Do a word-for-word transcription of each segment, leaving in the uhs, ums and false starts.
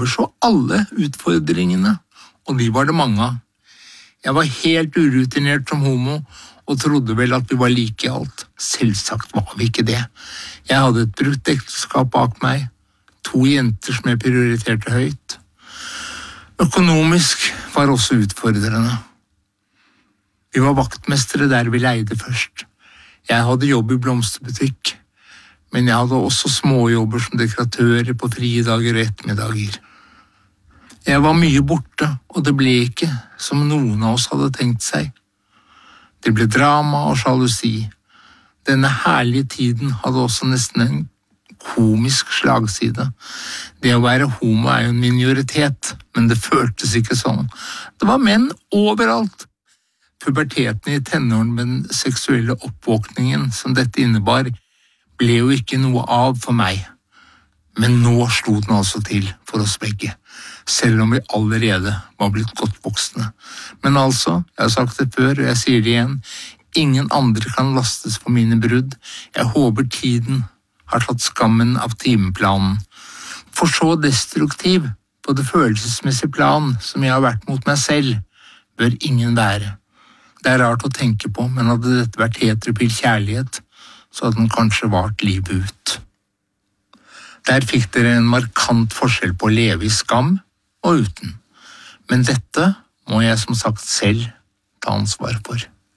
overså alle utfordringene, og de var det mange av. Jeg var helt urutinert som homo, og trodde vel at vi var like i alt. Selvsagt var vi ikke det. Jeg hadde et brutt ekteskap bak meg, to jenter som jeg prioriterte høyt. Økonomisk var også utfordrende. Vi var vaktmestere der vi leide først. Jeg hadde jobb i blomsterbutikk, men jeg hadde også småjobber som dekoratører på fridager og ettermiddager. Jeg var mye borte, og det ble ikke som noen av oss hadde tenkt seg. Det ble drama og sjalusi. Denne herlige tiden hadde også nesten en komisk slagside. Det å være homo er jo en minoritet, men det føltes ikke sånn. Det var menn overalt. Puberteten i tenåren med den seksuelle oppvåkningen som dette innebar, ble jo ikke noe av for meg. Men nå slo den altså til for oss begge, selv om vi allerede var blitt godt voksne. Men altså, jeg har sagt det før, og jeg sier det igjen, ingen andre kan lastes for mine brudd. Jeg håper tiden har tatt skammen av timeplanen. For så destruktiv på det følelsesmessige plan som jeg har vært mot meg selv, bør ingen være. Det er rart å tenke på, men hadde dette vært heteropil kjærlighet, så hadde den kanskje vart livet ut. Der fikk dere en markant forskjell på å leve i skam og uten. Men dette må jeg som sagt selv ta ansvar for.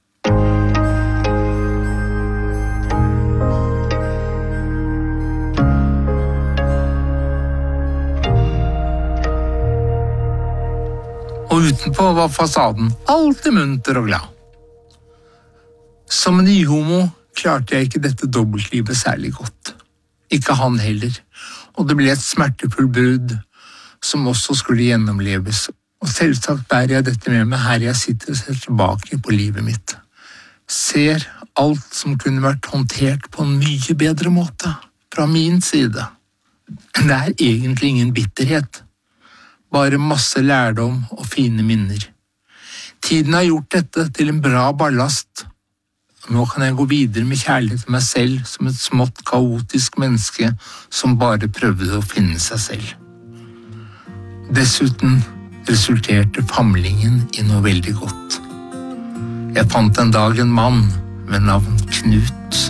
Og utenpå var fasaden alltid munter og glad. Som nyhomo klarte jeg ikke dette dobbeltlivet særlig godt. Ikke han heller, og det ble et smertefullt brudd som også skulle gjennomleves, og selvsagt bærer jeg dette med meg her jeg sitter og ser tilbake på livet mitt. Ser alt som kunne vært håndtert på en mye bedre måte, fra min side. Det er egentlig ingen bitterhet, bare masse lærdom og fine minner. Tiden har gjort dette til en bra ballast. Nå kan jeg gå videre med kjærlighet til meg selv som et smått kaotisk menneske som bare prøvde å finne seg selv. Dessuten resulterte famlingen i noe veldig godt. Jeg fant en dag en mann ved navn Knut.